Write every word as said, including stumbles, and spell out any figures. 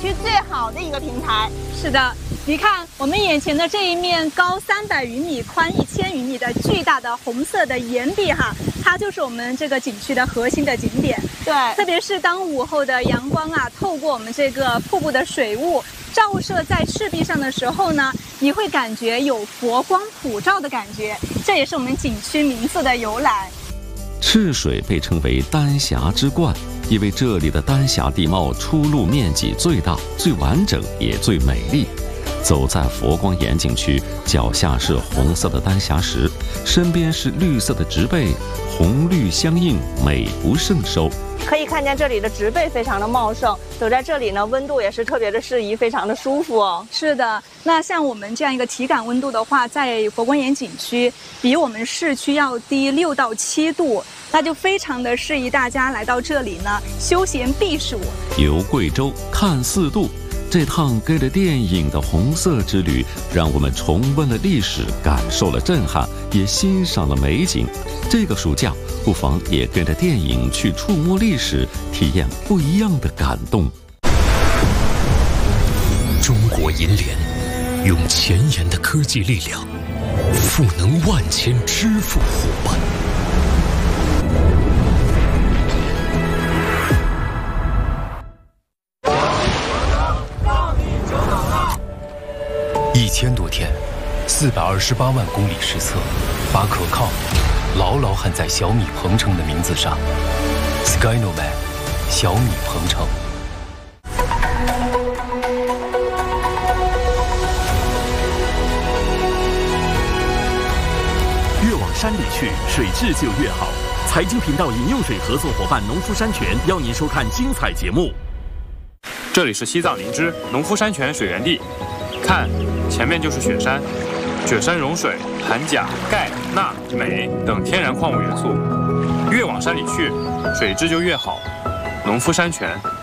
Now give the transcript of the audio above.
区最好的一个平台。 是的，你看我们眼前的这一面高三百余米、宽一千余米的巨大的红色的岩壁哈，它就是我们这个景区的核心的景点。 对， 特别是当午后的阳光啊，透过我们这个瀑布的水雾照射在赤壁上的时候呢，你会感觉有佛光普照的感觉，这也是我们景区名字的由来。 赤水被称为丹霞之冠，因为这里的丹霞地貌出露面积最大、最完整也最美丽。走在佛光岩景区，脚下是红色的丹霞石，身边是绿色的植被，红绿相映，美不胜收。 可以看见这里的植被非常的茂盛，走在这里呢，温度也是特别的适宜，非常的舒服哦。 是的，那像我们这样一个体感温度的话，在佛光岩景区比我们市区要低六到七度，那就非常的适宜大家来到这里呢休闲避暑。 游贵州看四渡，这趟跟着电影的红色之旅，让我们重温了历史，感受了震撼，也欣赏了美景。这个暑假不妨也跟着电影去触摸历史，体验不一样的感动。 中国银联用前沿的科技力量，赋能万千支付伙伴。一千多天，四百二十八万公里实测，把可靠牢牢焊在小米鹏程的名字上。Skynovan， 小米鹏程。 越往山里去，水质就越好。财经频道饮用水合作伙伴农夫山泉邀您收看精彩节目。 这里是西藏林芝农夫山泉水源地，看，前面就是雪山。雪山融水，含钾、钙、钠、镁等天然矿物元素。越往山里去，水质就越好。农夫山泉。